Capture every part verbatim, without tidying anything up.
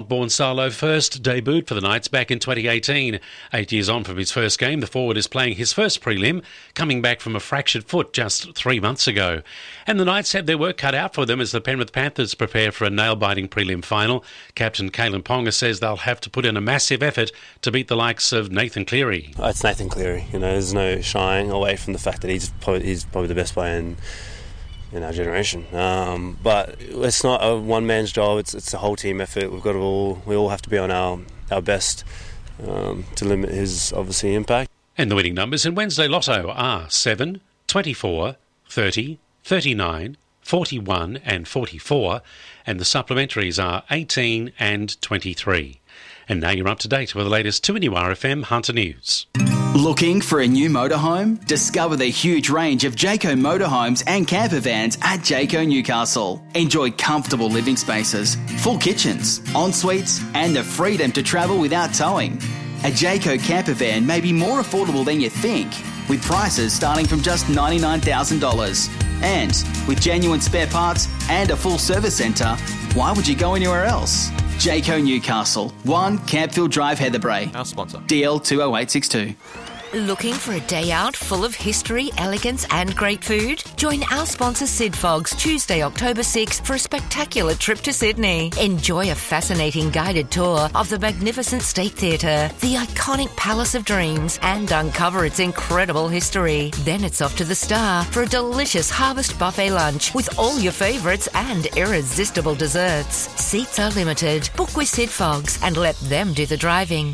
Osborne Salo first debuted for the Knights back in twenty eighteen. Eight years on from his first game, the forward is playing his first prelim, coming back from a fractured foot just three months ago. And the Knights have their work cut out for them as the Penrith Panthers prepare for a nail-biting prelim final. Captain Kalen Ponga says they'll have to put in a massive effort to beat the likes of Nathan Cleary. Oh, it's Nathan Cleary. You know, there's no shying away from the fact that he's probably, he's probably the best player in in our generation, um, but it's not a one man's job. It's it's a whole team effort. We've got to all we all have to be on our our best um, to limit his obviously impact. And the winning numbers in Wednesday Lotto are seven, twenty-four, thirty, thirty-nine, forty-one and forty-four, and the supplementaries are eighteen and twenty-three. And now you're up to date with the latest two N U R F M Hunter News. Looking for a new motorhome? Discover the huge range of Jayco motorhomes and camper vans at Jayco Newcastle. Enjoy comfortable living spaces, full kitchens, en-suites, and the freedom to travel without towing. A Jayco camper van may be more affordable than you think, with prices starting from just ninety-nine thousand dollars. And with genuine spare parts and a full service centre, why would you go anywhere else? Jayco Newcastle, one Campfield Drive, Heatherbrae. Our sponsor. D L two oh eight six two. Looking for a day out full of history, elegance and great food? Join our sponsor Sid Fogs Tuesday, October sixth for a spectacular trip to Sydney. Enjoy a fascinating guided tour of the magnificent State Theatre, the iconic Palace of Dreams, and uncover its incredible history. Then it's off to the Star for a delicious harvest buffet lunch with all your favourites and irresistible desserts. Seats are limited. Book with Sid Fogs and let them do the driving.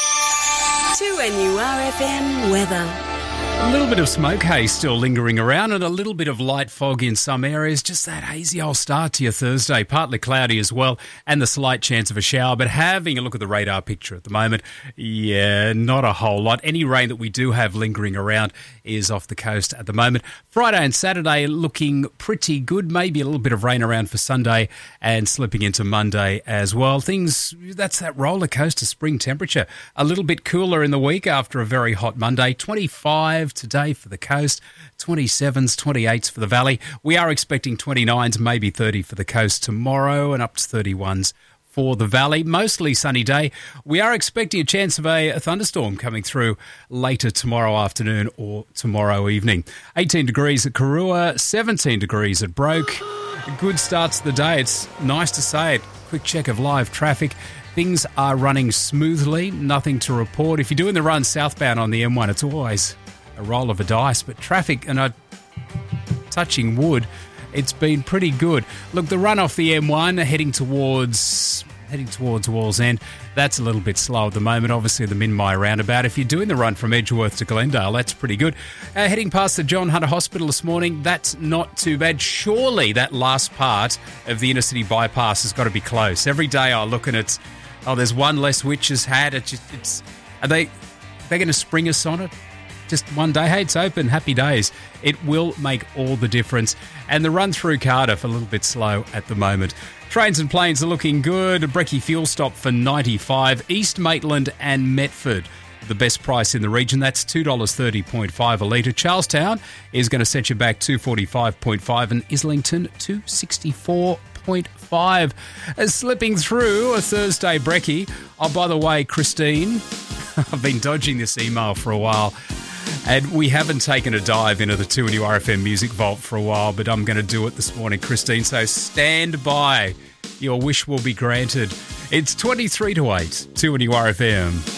two N U R F M weather. A little bit of smoke haze still lingering around and a little bit of light fog in some areas. Just that hazy old start to your Thursday. Partly cloudy as well and the slight chance of a shower. But having a look at the radar picture at the moment, yeah, not a whole lot. Any rain that we do have lingering around is off the coast at the moment. Friday and Saturday looking pretty good. Maybe a little bit of rain around for Sunday and slipping into Monday as well. Things, that's that roller coaster spring temperature. A little bit cooler in the week after a very hot Monday. twenty-five today for the coast, twenty-sevens, twenty-eights for the valley. We are expecting twenty-nines, maybe thirty for the coast tomorrow and up to thirty-ones for the valley. Mostly sunny day. We are expecting a chance of a, a thunderstorm coming through later tomorrow afternoon or tomorrow evening. eighteen degrees at Karua, seventeen degrees at Broke. A good start to the day. It's nice to say it. Quick check of live traffic. Things are running smoothly. Nothing to report. If you're doing the run southbound on the M one, it's always a roll of a dice, but traffic, and I'm touching wood, it's been pretty good. Look, the run off the M one heading towards heading towards Walls End, that's a little bit slow at the moment. Obviously, the Minmai roundabout. If you're doing the run from Edgeworth to Glendale, that's pretty good. Uh, heading past the John Hunter Hospital this morning, that's not too bad. Surely that last part of the inner city bypass has got to be close. Every day I look and it's, oh, there's one less witch's hat. It's, just, it's are they they're going to spring us on it? Just one day, hey, it's open, happy days. It will make all the difference. And the run through Cardiff, a little bit slow at the moment. Trains and planes are looking good. A Brekkie fuel stop for ninety-five. East Maitland and Metford, the best price in the region. That's two dollars thirty point five a litre. Charlestown is going to set you back two dollars forty-five point five and Islington two dollars sixty-four point five. As slipping through a Thursday Brekkie. Oh, by the way, Christine, I've been dodging this email for a while. And we haven't taken a dive into the two N U R F M Music Vault for a while, but I'm going to do it this morning, Christine. So stand by. Your wish will be granted. It's twenty-three to eight, two N U R F M.